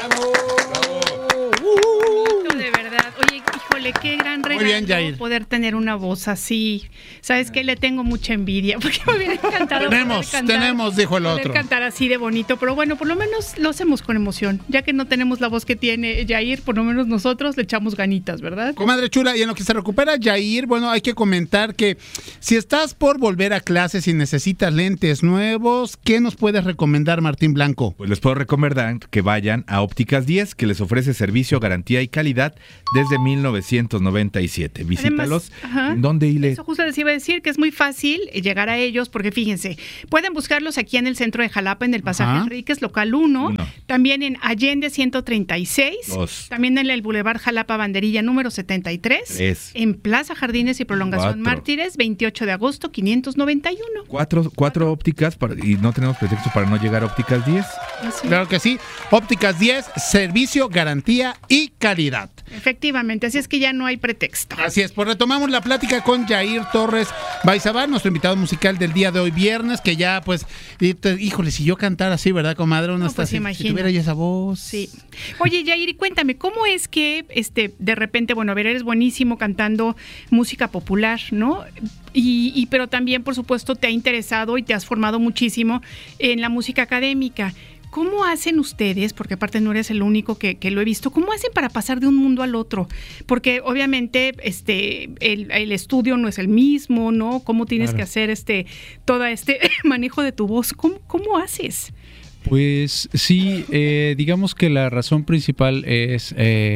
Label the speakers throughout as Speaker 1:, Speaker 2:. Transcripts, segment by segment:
Speaker 1: De verdad. Oye, híjole, qué gran regalo.
Speaker 2: Muy bien, Yair.
Speaker 1: Poder tener una voz así. ¿Sabes qué? Le tengo mucha envidia porque me hubiera encantado
Speaker 2: Tenemos, dijo el otro.
Speaker 1: poder cantar así de bonito, pero bueno, por lo menos lo hacemos con emoción. Ya que no tenemos la voz que tiene Yair, por lo menos nosotros le echamos ganitas, ¿verdad?
Speaker 2: Comadre chula, y en lo que se recupera Yair, bueno, hay que comentar que si estás por volver a clases y necesitas lentes nuevos, ¿qué nos puedes recomendar, Martín Blanco?
Speaker 3: Pues les puedo recomendar que vayan a Ópticas 10, que les ofrece servicio, garantía y calidad desde 1997. Visítalos.
Speaker 1: Además,
Speaker 3: ¿Dónde, Ile?
Speaker 1: Eso justo les iba a decir, que es muy fácil llegar a ellos, porque fíjense, pueden buscarlos aquí en el centro de Jalapa, en el Pasaje Enríquez, local 1, también en Allende 136, también en el Boulevard Jalapa Banderilla número 73, en Plaza Jardines y Prolongación Mártires, 28 de agosto, 591.
Speaker 3: Cuatro ópticas, y no tenemos pretexto para no llegar a Ópticas 10.
Speaker 1: Así.
Speaker 2: Claro que sí. Ópticas 10, servicio, garantía y calidad.
Speaker 1: Efectivamente, así es que ya no hay pretexto.
Speaker 2: Así es, pues retomamos la plática con Yair Torres Baizabal, nuestro invitado musical del día de hoy viernes, que ya pues, híjole, si yo cantara así, ¿verdad, comadre? Uno está así, si tuviera ya esa voz.
Speaker 1: Sí. Oye, Yair, cuéntame, ¿cómo es que de repente, bueno, a ver, eres buenísimo cantando música popular, ¿no? Pero también, por supuesto, te ha interesado y te has formado muchísimo en la música académica. ¿Cómo hacen ustedes, porque aparte no eres el único que lo he visto, cómo hacen para pasar de un mundo al otro? Porque obviamente el estudio no es el mismo, ¿no? ¿Cómo tienes que hacer todo este manejo de tu voz? ¿Cómo haces?
Speaker 4: Pues sí, digamos que la razón principal es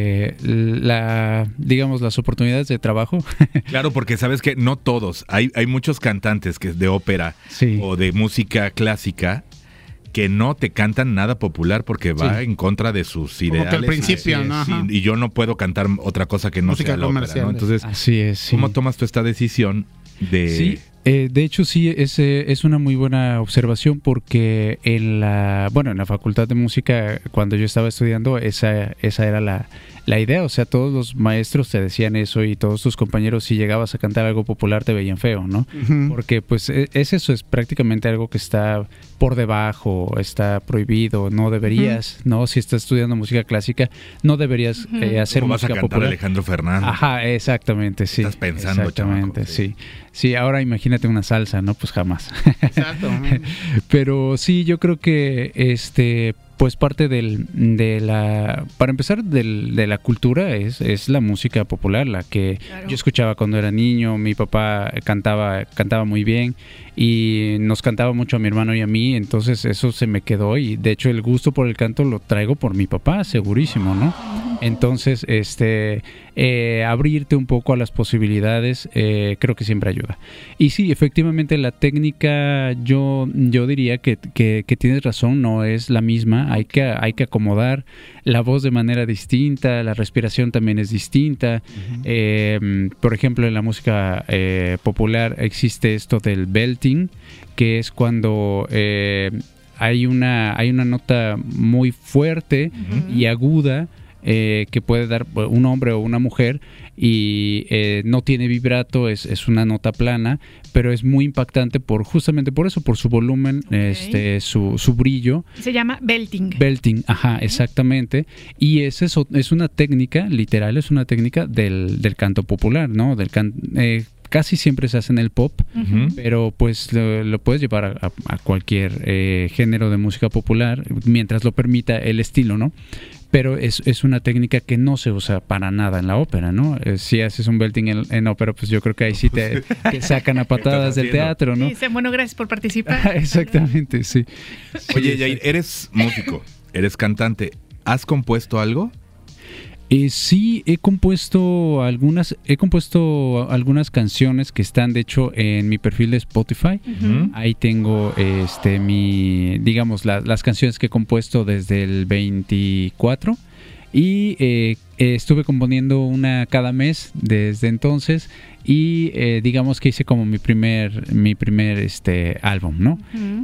Speaker 4: las oportunidades de trabajo.
Speaker 3: Claro, porque sabes que no todos, hay muchos cantantes que de ópera o de música clásica que no te cantan nada popular porque va en contra de sus ideales.
Speaker 2: Como que al principio, ¿no?
Speaker 3: Y yo no puedo cantar otra cosa que no
Speaker 2: música
Speaker 3: sea la ópera, ¿no? Entonces,
Speaker 4: así es, sí.
Speaker 3: ¿Cómo tomas tú esta decisión de...?
Speaker 4: Sí. De hecho, sí, es una muy buena observación porque en la Facultad de Música, cuando yo estaba estudiando, esa era la idea. O sea, todos los maestros te decían eso y todos tus compañeros, si llegabas a cantar algo popular, te veían feo, ¿no? Uh-huh. Porque pues eso es prácticamente algo que está por debajo, está prohibido, no deberías, ¿no? Si estás estudiando música clásica, no deberías hacer
Speaker 3: ¿Cómo
Speaker 4: música
Speaker 3: vas a cantar
Speaker 4: popular?
Speaker 3: Alejandro Fernández?
Speaker 4: Ajá, exactamente, sí.
Speaker 3: Estás pensando,
Speaker 4: exactamente,
Speaker 3: chamaco,
Speaker 4: sí. Sí, ahora imagínate una salsa, ¿no? Pues jamás.
Speaker 2: Exacto.
Speaker 4: Pero sí, yo creo que pues parte para empezar de la cultura es la música popular, la que yo escuchaba cuando era niño. Mi papá cantaba muy bien y nos cantaba mucho a mi hermano y a mí, entonces eso se me quedó y de hecho el gusto por el canto lo traigo por mi papá, segurísimo, ¿no? Entonces, abrirte un poco a las posibilidades, creo que siempre ayuda. Y sí, efectivamente la técnica, yo diría que tienes razón, no es la misma, hay que acomodar la voz de manera distinta, la respiración también es distinta. Por ejemplo, en la música popular existe esto del belting, que es cuando hay una nota muy fuerte y aguda, que puede dar un hombre o una mujer y no tiene vibrato, es una nota plana, pero es muy impactante justamente por eso, por su volumen, su brillo.
Speaker 1: Se llama belting.
Speaker 4: Belting, ajá, exactamente. Y es una técnica, literal, es una técnica del canto popular, ¿no? Casi siempre se hace en el pop, pero pues lo puedes llevar a cualquier género de música popular, mientras lo permita el estilo, ¿no? Pero es una técnica que no se usa para nada en la ópera, ¿no? Si haces un belting en ópera, pues yo creo que ahí sí te sacan a patadas del teatro, ¿no?
Speaker 1: Sí, bueno, gracias por participar.
Speaker 4: Exactamente, sí.
Speaker 3: Oye, Yair, eres músico, eres cantante. ¿Has compuesto algo?
Speaker 4: Sí, he compuesto algunas canciones que están de hecho en mi perfil de Spotify. Ahí tengo las canciones que he compuesto desde el 24 y estuve componiendo una cada mes desde entonces y digamos que hice como mi primer álbum, ¿no?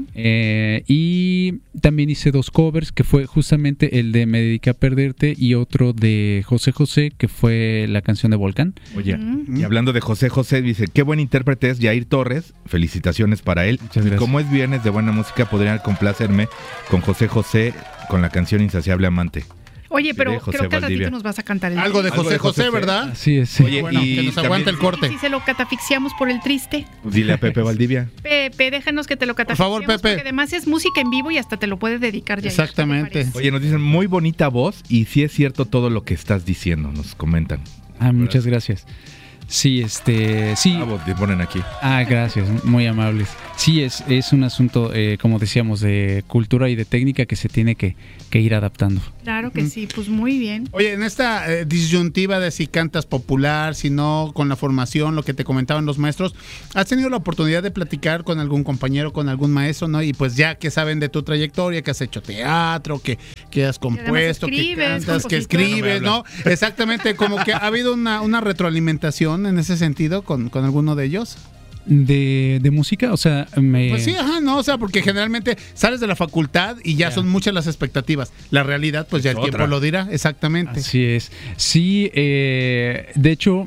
Speaker 4: Y también hice 2 covers, que fue justamente el de Me dediqué a perderte y otro de José José, que fue la canción de Volcán.
Speaker 3: Oye, y hablando de José José, dice, qué buen intérprete es Yair Torres, felicitaciones para él.
Speaker 4: Muchas gracias.
Speaker 3: Como es viernes de buena música, podrían complacerme con José José con la canción Insaciable Amante.
Speaker 1: Oye, pero creo que al ratito nos vas a cantar
Speaker 2: algo de José José, ¿verdad?
Speaker 4: Sí, sí.
Speaker 2: Oye, bueno, que nos aguanta el corte.
Speaker 1: Si se lo catafixiamos por el triste.
Speaker 3: Dile a Pepe Valdivia.
Speaker 1: Pepe, déjanos que te lo catafixiemos.
Speaker 2: Por favor, Pepe.
Speaker 1: Porque además es música en vivo y hasta te lo puedes dedicar ya.
Speaker 2: Exactamente.
Speaker 3: Oye, nos dicen muy bonita voz y sí es cierto todo lo que estás diciendo, nos comentan.
Speaker 4: Muchas gracias. Sí, sí.
Speaker 3: Te ponen aquí.
Speaker 4: Gracias, muy amables. Sí, es un asunto, como decíamos, de cultura y de técnica que se tiene que ir adaptando.
Speaker 1: Claro que sí, pues muy bien.
Speaker 2: Oye, en esta disyuntiva de si cantas popular, si no, con la formación, lo que te comentaban los maestros, ¿has tenido la oportunidad de platicar con algún compañero, con algún maestro, no? Y pues ya que saben de tu trayectoria, que has hecho teatro, que has compuesto, que cantas, que escribes, ¿no? Exactamente, como que ha habido una retroalimentación en ese sentido con alguno de ellos.
Speaker 4: De música, o sea,
Speaker 2: Pues sí, o sea, porque generalmente sales de la facultad y ya son muchas las expectativas. La realidad, pues ya el tiempo lo dirá, exactamente.
Speaker 4: Así es. Sí, de hecho,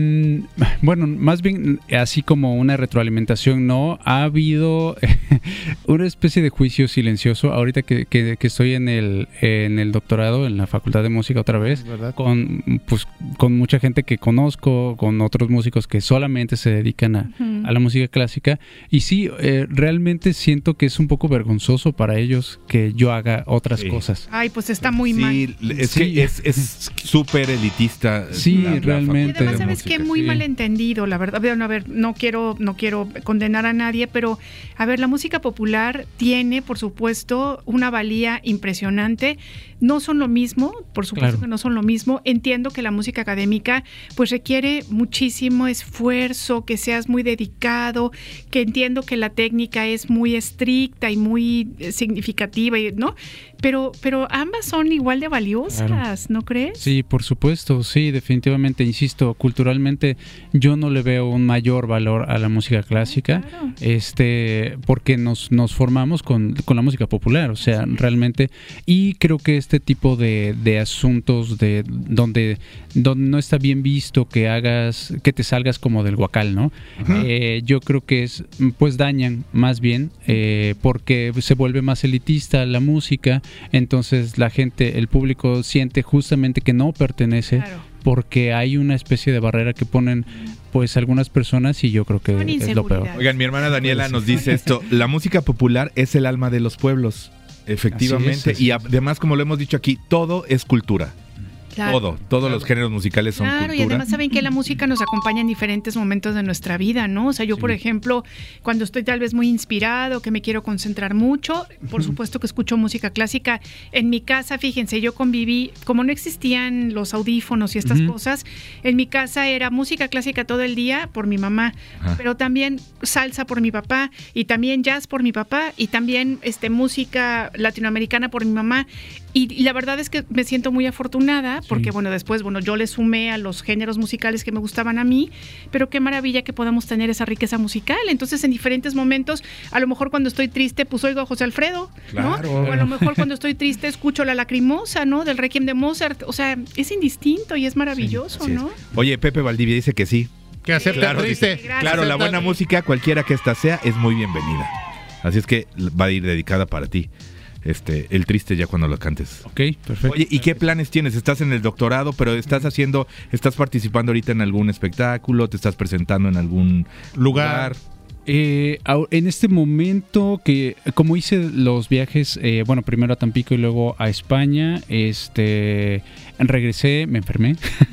Speaker 4: bueno, más bien así como una retroalimentación, no, ha habido una especie de juicio silencioso ahorita que estoy en el doctorado en la Facultad de Música otra vez, con mucha gente que conozco, con otros músicos que solamente se dedican a la música clásica, y sí, realmente siento que es un poco vergonzoso para ellos que yo haga otras cosas.
Speaker 1: Ay, pues está muy mal.
Speaker 3: Que es súper elitista.
Speaker 4: Sí, realmente.
Speaker 1: ¿Sabes qué? Muy malentendido, la verdad. Bueno, a ver, no quiero condenar a nadie, pero a ver, la música popular tiene, por supuesto, una valía impresionante. No son lo mismo, por supuesto que no son lo mismo. Entiendo que la música académica pues requiere muchísimo esfuerzo, que seas muy dedicado, que entiendo que la técnica es muy estricta y muy significativa, ¿no? Pero ambas son igual de valiosas, ¿no crees?
Speaker 4: Sí, por supuesto, sí, definitivamente, insisto, culturalmente yo no le veo un mayor valor a la música clásica, porque nos formamos con la música popular, o sea, realmente, y creo que este tipo de asuntos de donde no está bien visto que te salgas como del guacal, ¿no? Yo creo que pues dañan más bien, porque se vuelve más elitista la música. Entonces la gente, el público siente justamente que no pertenece, porque hay una especie de barrera que ponen pues algunas personas, y yo creo que es lo peor.
Speaker 3: Oigan, mi hermana Daniela nos dice esto: la música popular es el alma de los pueblos, efectivamente, así es. Y además, como lo hemos dicho aquí, todo es cultura. Claro. Todos los géneros musicales son cultura.
Speaker 1: Y además saben que la música nos acompaña en diferentes momentos de nuestra vida, ¿no? O sea, yo, por ejemplo, cuando estoy tal vez muy inspirado, que me quiero concentrar mucho, por supuesto que escucho música clásica. En mi casa, fíjense, yo conviví, como no existían los audífonos y estas cosas, en mi casa era música clásica todo el día por mi mamá, pero también salsa por mi papá, y también jazz por mi papá, y también música latinoamericana por mi mamá. Y la verdad es que me siento muy afortunada porque, después, yo le sumé a los géneros musicales que me gustaban a mí, pero qué maravilla que podamos tener esa riqueza musical. Entonces, en diferentes momentos, a lo mejor cuando estoy triste, pues oigo a José Alfredo, ¿no? O a lo mejor cuando estoy triste, escucho La Lacrimosa, ¿no? Del Requiem de Mozart. O sea, es indistinto y es maravilloso, ¿no?
Speaker 3: Oye, Pepe Valdivia dice que sí.
Speaker 2: Que acepta triste.
Speaker 3: Claro, la buena música, cualquiera que esta sea, es muy bienvenida. Así es que va a ir dedicada para ti. El triste ya cuando lo cantes.
Speaker 4: Ok, perfecto.
Speaker 3: Oye, ¿y qué planes tienes? Estás en el doctorado, pero estás participando ahorita en algún espectáculo, te estás presentando en algún lugar.
Speaker 4: En este momento, que como hice los viajes, primero a Tampico y luego a España, regresé, me enfermé.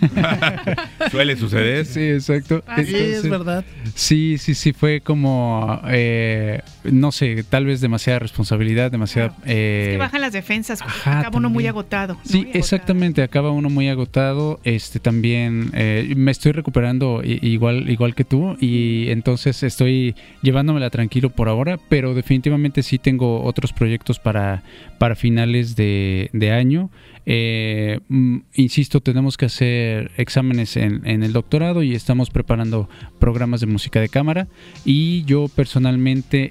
Speaker 3: Suele suceder.
Speaker 4: Sí, exacto.
Speaker 2: Sí, es verdad.
Speaker 4: Sí, fue como, no sé, tal vez demasiada responsabilidad, demasiada...
Speaker 1: es que bajan las defensas, acaba uno muy agotado, ¿no?
Speaker 4: Sí, exactamente, acaba uno muy agotado. También me estoy recuperando igual que tú, y entonces estoy llevándomela tranquilo por ahora, pero definitivamente sí tengo otros proyectos para finales de año. Insisto, tenemos que hacer exámenes en el doctorado y estamos preparando programas de música de cámara, y yo personalmente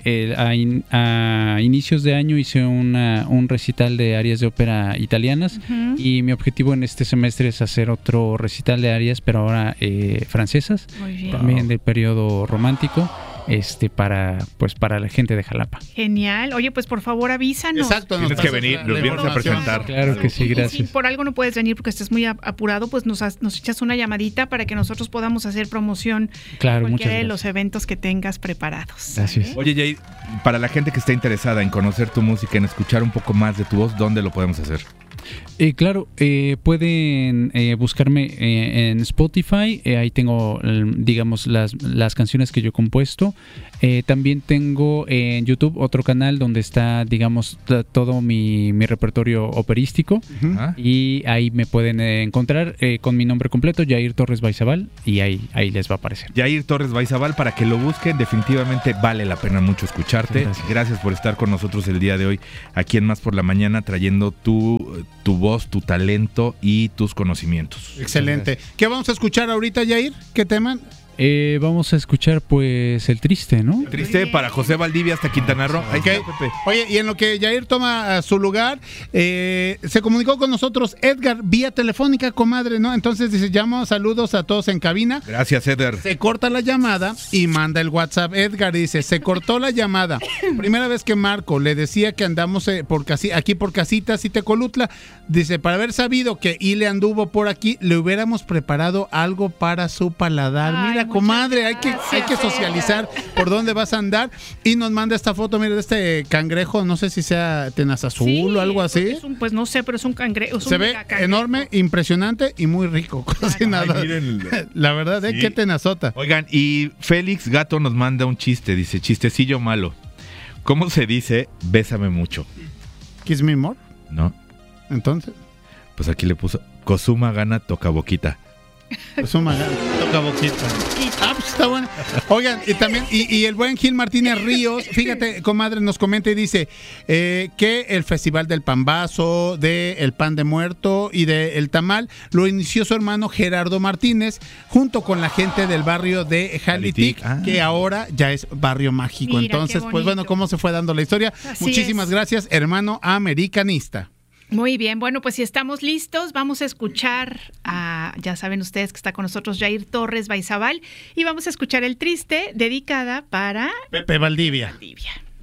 Speaker 4: a inicios de año hice un recital de arias de ópera italianas, y mi objetivo en este semestre es hacer otro recital de arias, pero ahora francesas, también del periodo romántico. para la gente de Jalapa.
Speaker 1: Genial. Oye, pues por favor avísanos.
Speaker 2: Exacto.
Speaker 3: Tienes que venir, los vienes a presentar.
Speaker 4: Claro que sí, gracias.
Speaker 1: Si por algo no puedes venir porque estés muy apurado, pues nos echas una llamadita para que nosotros podamos hacer promoción
Speaker 4: claro,
Speaker 1: de
Speaker 4: muchas
Speaker 1: cualquiera de
Speaker 4: gracias.
Speaker 1: los eventos que tengas preparados.
Speaker 4: Gracias.
Speaker 3: Oye, Jair, para la gente que está interesada en conocer tu música, en escuchar un poco más de tu voz, ¿dónde lo podemos hacer?
Speaker 4: Claro, pueden buscarme en Spotify, ahí tengo, digamos, las canciones que yo he compuesto. También tengo en YouTube otro canal donde está, digamos, todo mi repertorio operístico.
Speaker 3: Uh-huh.
Speaker 4: Y ahí me pueden encontrar con mi nombre completo, Jair Torres Baizabal, y ahí les va a aparecer.
Speaker 3: Jair Torres Baizabal, para que lo busquen, definitivamente vale la pena mucho escucharte. Gracias por estar con nosotros el día de hoy, aquí en Más por la Mañana, trayendo tu voz, tu talento y tus conocimientos.
Speaker 2: Excelente. ¿Qué vamos a escuchar ahorita, Jair? ¿Qué tema?
Speaker 4: Vamos a escuchar pues El Triste, ¿no?
Speaker 3: Triste para José Valdivia hasta Quintana Roo. Ahí
Speaker 2: Okay.
Speaker 3: está, Pepe.
Speaker 2: Oye, y en lo que Jair toma su lugar, se comunicó con nosotros Edgar vía telefónica, comadre, ¿no? Entonces dice, llamo, saludos a todos en cabina.
Speaker 3: Gracias, Eder.
Speaker 2: Se corta la llamada y manda el WhatsApp. Edgar dice, se cortó la llamada. Primera vez que marco, le decía que andamos aquí por Casitas y Tecolutla. Dice, para haber sabido que Ile anduvo por aquí, le hubiéramos preparado algo para su paladar.
Speaker 1: Ay,
Speaker 2: mira, comadre, hay que socializar por dónde vas a andar. Y nos manda esta foto, mira, de este cangrejo, no sé si sea tenaz azul o algo así.
Speaker 1: Pues no sé, pero es un cangrejo.
Speaker 2: Se ve enorme, impresionante y muy rico. Casi nada. La verdad,
Speaker 3: Sí.
Speaker 2: qué tenazota.
Speaker 3: Oigan, y Félix Gato nos manda un chiste, dice, chistecillo malo. ¿Cómo se dice bésame mucho?
Speaker 2: Kiss me more.
Speaker 3: ¿No?
Speaker 2: Entonces,
Speaker 3: Pues aquí le puso Cosuma gana toca boquita.
Speaker 2: pues un toca boquita. Ah, pues está bueno. Oigan, y también, y el buen Gil Martínez Ríos, fíjate, comadre, nos comenta y dice que el Festival del Pambazo, del Pan de Muerto y del Tamal lo inició su hermano Gerardo Martínez junto con la gente del barrio de Jalitic, que ahora ya es barrio mágico.
Speaker 1: Mira,
Speaker 2: entonces,
Speaker 1: qué
Speaker 2: pues bueno, cómo se fue dando la historia.
Speaker 1: Así
Speaker 2: Muchísimas gracias, hermano americanista.
Speaker 1: Muy bien, bueno, pues si estamos listos, vamos a escuchar ya saben ustedes que está con nosotros Jair Torres Baizabal, y vamos a escuchar El Triste, dedicada para
Speaker 2: Pepe Valdivia.
Speaker 1: Valdivia.